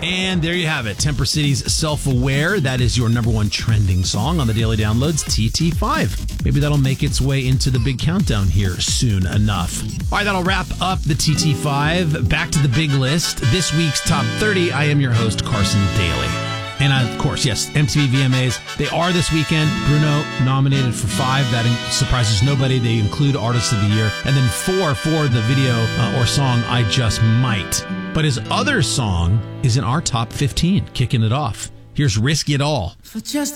And there you have it. Temper City's Self-Aware. That is your number one trending song on the Daily Downloads, TT5. Maybe that'll make its way into the big countdown here soon enough. All right, that'll wrap up the TT5. Back to the big list. This week's Top 30. I am your host, Carson Daly. And of course, yes, MTV VMAs. They are this weekend. Bruno nominated for 5. That surprises nobody. They include Artist of the Year. And then 4 for the video or song, I Just Might. But his other song is in our top 15, kicking it off. Here's Risk It All. For just